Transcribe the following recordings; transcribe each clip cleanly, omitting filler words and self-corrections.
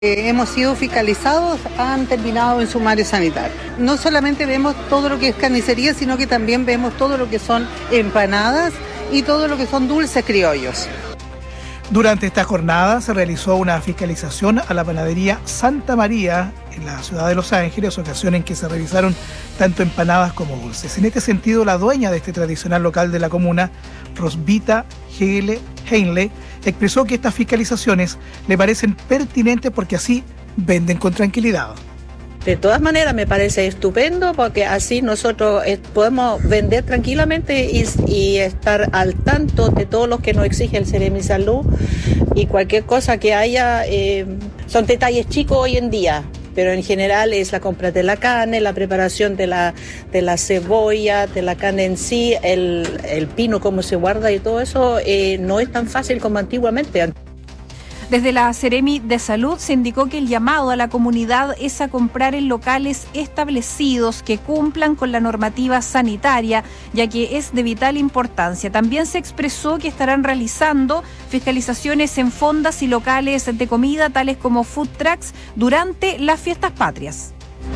Hemos sido fiscalizados, han terminado en sumario sanitario. No solamente vemos todo lo que es carnicería, sino que también vemos todo lo que son empanadas y todo lo que son dulces criollos. Durante esta jornada se realizó una fiscalización a la panadería Santa María en la ciudad de Los Ángeles, ocasión en que se revisaron tanto empanadas como dulces. En este sentido, la dueña de este tradicional local de la comuna, Rosvita Heinle, expresó que estas fiscalizaciones le parecen pertinentes porque así venden con tranquilidad. De todas maneras me parece estupendo porque así nosotros podemos vender tranquilamente y estar al tanto de todo lo que nos exige el Seremi Salud, y cualquier cosa que haya, son detalles chicos hoy en día, pero en general es la compra de la carne, la preparación de la cebolla, de la carne en sí, el pino, cómo se guarda y todo eso, no es tan fácil como antiguamente. Desde la Seremi de Salud se indicó que el llamado a la comunidad es a comprar en locales establecidos que cumplan con la normativa sanitaria, ya que es de vital importancia. También se expresó que estarán realizando fiscalizaciones en fondas y locales de comida, tales como food trucks, durante las fiestas patrias.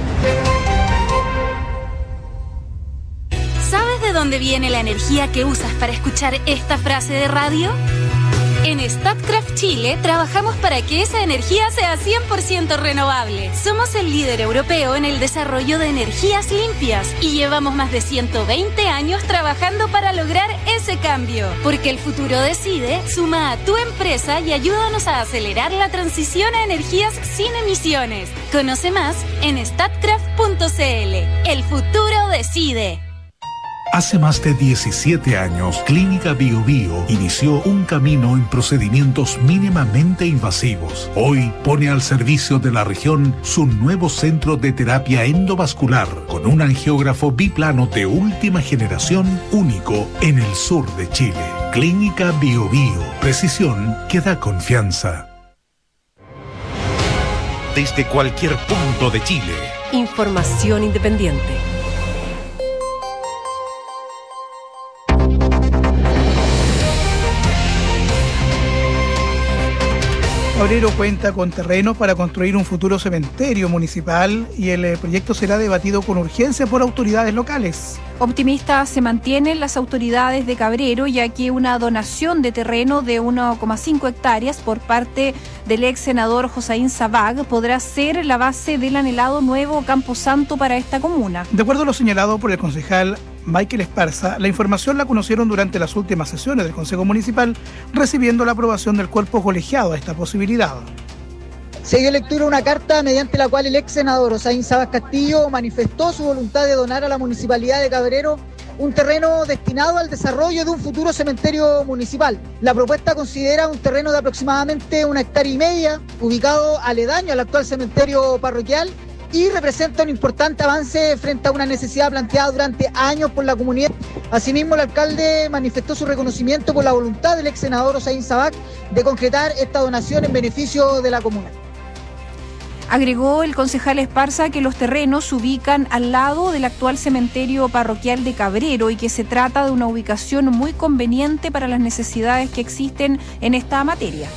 ¿Sabes de dónde viene la energía que usas para escuchar esta frase de radio? En Statkraft Chile trabajamos para que esa energía sea 100% renovable. Somos el líder europeo en el desarrollo de energías limpias y llevamos más de 120 años trabajando para lograr ese cambio. Porque el futuro decide, suma a tu empresa y ayúdanos a acelerar la transición a energías sin emisiones. Conoce más en statkraft.cl. El futuro decide. Hace más de 17 años, Clínica Bio Bio inició un camino en procedimientos mínimamente invasivos. Hoy pone al servicio de la región su nuevo centro de terapia endovascular con un angiógrafo biplano de última generación, único en el sur de Chile. Clínica Bio Bio, precisión que da confianza. Desde cualquier punto de Chile. Información independiente. Cabrero cuenta con terrenos para construir un futuro cementerio municipal y el proyecto será debatido con urgencia por autoridades locales. Optimistas se mantienen las autoridades de Cabrero, ya que una donación de terreno de 1,5 hectáreas por parte del ex senador Josaín Sabag podrá ser la base del anhelado nuevo camposanto para esta comuna. De acuerdo a lo señalado por el concejal Michael Esparza, la información la conocieron durante las últimas sesiones del Consejo Municipal, recibiendo la aprobación del cuerpo colegiado a esta posibilidad. Se dio lectura a una carta mediante la cual el ex senador Josaín Sabag Castillo manifestó su voluntad de donar a la Municipalidad de Cabrero un terreno destinado al desarrollo de un futuro cementerio municipal. La propuesta considera un terreno de aproximadamente 1,5 hectáreas, ubicado aledaño al actual cementerio parroquial, y representa un importante avance frente a una necesidad planteada durante años por la comunidad. Asimismo, el alcalde manifestó su reconocimiento por la voluntad del ex senador Josaín Sabag de concretar esta donación en beneficio de la comuna. Agregó el concejal Esparza que los terrenos se ubican al lado del actual cementerio parroquial de Cabrero y que se trata de una ubicación muy conveniente para las necesidades que existen en esta materia.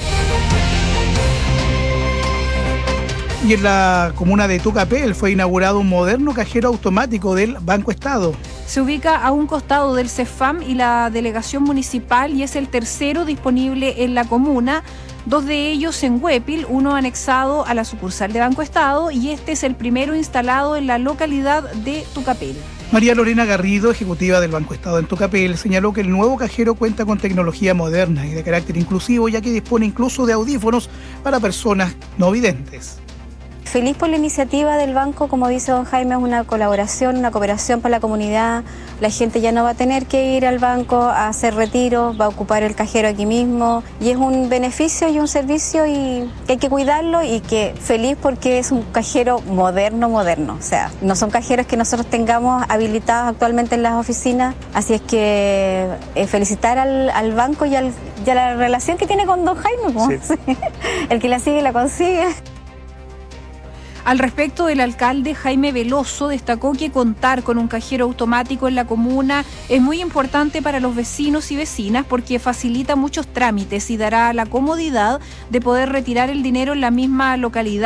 Y en la comuna de Tucapel fue inaugurado un moderno cajero automático del Banco Estado. Se ubica a un costado del CEFAM y la delegación municipal y es el tercero disponible en la comuna, 2 de ellos en Huépil, uno anexado a la sucursal de Banco Estado y este es el primero instalado en la localidad de Tucapel. María Lorena Garrido, ejecutiva del Banco Estado en Tucapel, señaló que el nuevo cajero cuenta con tecnología moderna y de carácter inclusivo, ya que dispone incluso de audífonos para personas no videntes. Feliz por la iniciativa del banco, como dice don Jaime, es una colaboración, una cooperación para la comunidad. La gente ya no va a tener que ir al banco a hacer retiros, va a ocupar el cajero aquí mismo y es un beneficio y un servicio y que hay que cuidarlo y que feliz porque es un cajero moderno, o sea, no son cajeros que nosotros tengamos habilitados actualmente en las oficinas, así es que felicitar al banco y a la relación que tiene con don Jaime, sí. El que la sigue la consigue. Al respecto, el alcalde Jaime Veloso destacó que contar con un cajero automático en la comuna es muy importante para los vecinos y vecinas porque facilita muchos trámites y dará la comodidad de poder retirar el dinero en la misma localidad